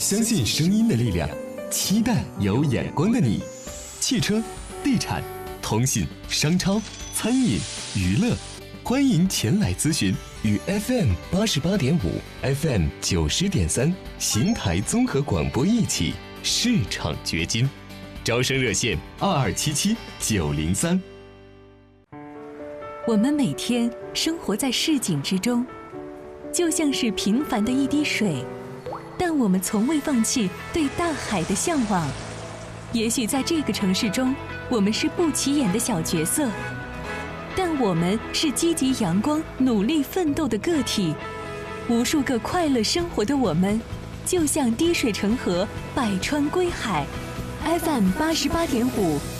相信声音的力量，期待有眼光的你。汽车、地产、通信、商超、餐饮、娱乐，欢迎前来咨询。与 FM88.5、FM90.3邢台综合广播一起市场掘金，招生热线2277-903。 我们每天生活在市井之中，就像是平凡的一滴水，但我们从未放弃对大海的向往。也许在这个城市中，我们是不起眼的小角色，但我们是积极阳光、努力奋斗的个体。无数个快乐生活的我们，就像滴水成河，百川归海。FM88.5